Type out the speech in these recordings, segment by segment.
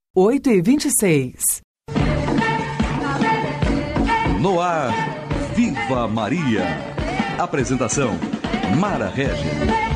8h26. No ar, Viva Maria. Apresentação, Mara Régia.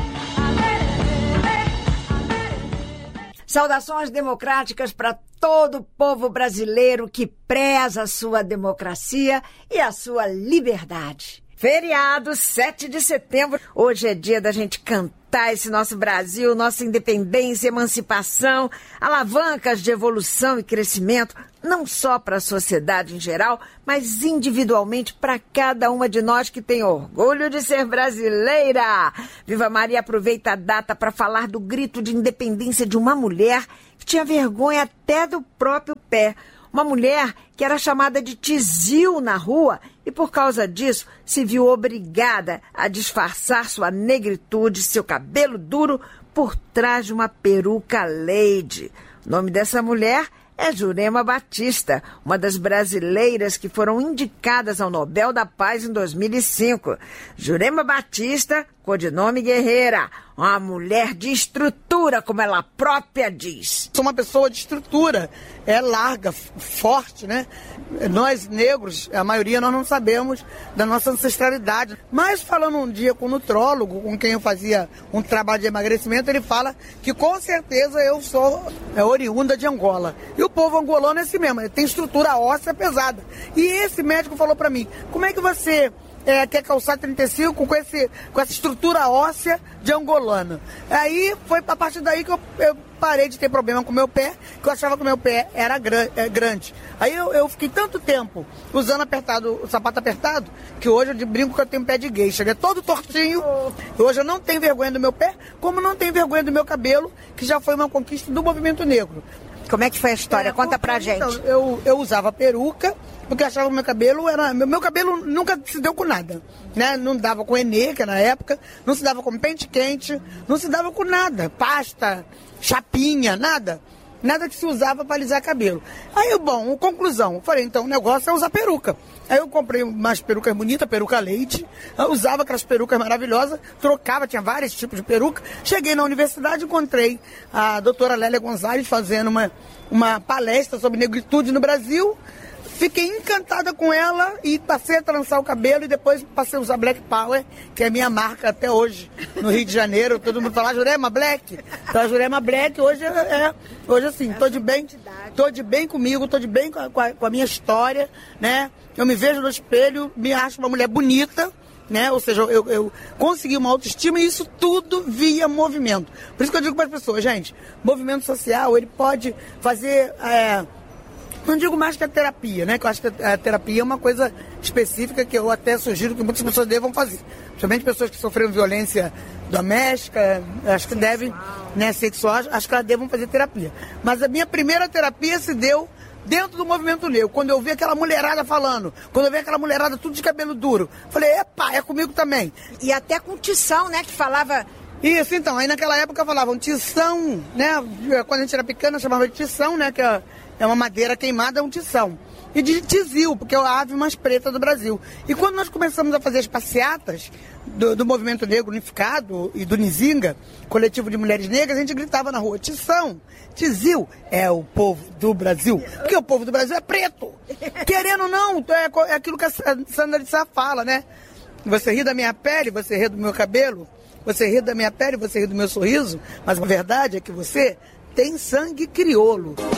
Saudações democráticas para todo o povo brasileiro que preza a sua democracia e a sua liberdade. Feriado 7 de setembro. Hoje é dia da gente cantar esse nosso Brasil, nossa independência, emancipação, alavancas de evolução e crescimento, não só para a sociedade em geral, mas individualmente para cada uma de nós que tem orgulho de ser brasileira. Viva Maria aproveita a data para falar do grito de independência de uma mulher que tinha vergonha até do próprio pé. Uma mulher que era chamada de tizil na rua e, por causa disso, se viu obrigada a disfarçar sua negritude, seu cabelo duro, por trás de uma peruca Lady. O nome dessa mulher é Jurema Batista, uma das brasileiras que foram indicadas ao Nobel da Paz em 2005. Jurema Batista, codinome Guerreira, uma mulher de estrutura, como ela própria diz. Sou uma pessoa de estrutura, larga, forte, né? Nós negros, a maioria, nós não sabemos da nossa ancestralidade. Mas falando um dia com o nutrólogo, com quem eu fazia um trabalho de emagrecimento, ele fala que com certeza eu sou oriunda de Angola. E o povo angolano é assim mesmo, ele tem estrutura óssea pesada. E esse médico falou pra mim, como é que você quer calçar 35 com essa estrutura óssea de angolano? Aí foi a partir daí que eu parei de ter problema com o meu pé, que eu achava que o meu pé era grande. Aí eu fiquei tanto tempo usando o sapato apertado, que hoje eu brinco que eu tenho um pé de geisha, ele é todo tortinho. Hoje eu não tenho vergonha do meu pé, como não tenho vergonha do meu cabelo, que já foi uma conquista do movimento negro. Como é que foi a história? Conta pra gente. Então, eu usava peruca, porque eu achava que meu cabelo nunca se deu com nada, né? Não dava com enência na época, não se dava com pente quente, não se dava com nada, pasta, chapinha, nada que se usava para alisar cabelo. Aí, conclusão, eu falei, então o negócio é usar peruca. Aí eu comprei umas perucas bonitas, peruca Leite, eu usava aquelas perucas maravilhosas, trocava, tinha vários tipos de peruca. Cheguei na universidade, encontrei a doutora Lélia Gonzalez fazendo uma palestra sobre negritude no Brasil. Fiquei encantada com ela e passei a trançar o cabelo e depois passei a usar Black Power, que é minha marca até hoje, no Rio de Janeiro. Todo mundo fala, Jurema Black. Então a Jurema Black hoje hoje assim, tô de bem comigo, tô de bem com a minha história, né? Eu me vejo no espelho, me acho uma mulher bonita, né? Ou seja, eu consegui uma autoestima e isso tudo via movimento. Por isso que eu digo para as pessoas, gente, movimento social, ele pode fazer... Não digo mais que a terapia, né? Que eu acho que a terapia é uma coisa específica que eu até sugiro que muitas pessoas devam fazer. Principalmente pessoas que sofreram violência doméstica, acho que devem, né, sexual, acho que elas devam fazer terapia. Mas a minha primeira terapia se deu dentro do movimento negro, quando eu vi aquela mulherada falando, quando eu vi aquela mulherada tudo de cabelo duro. Falei, é comigo também. E até com Tição, né, que falava... Isso, então, aí naquela época falavam Tição, né? Quando a gente era pequena chamava de Tição, né? Que é uma madeira queimada, é um tição. E de tizil, porque é a ave mais preta do Brasil. E quando nós começamos a fazer as passeatas do Movimento Negro Unificado e do Nizinga, coletivo de mulheres negras, a gente gritava na rua, Tição, tizil é o povo do Brasil. Porque o povo do Brasil é preto. Querendo ou não, é aquilo que a Sandra de Sá fala, né? Você ri da minha pele, você ri do meu cabelo, você ri da minha pele, você ri do meu sorriso, mas a verdade é que você tem sangue crioulo.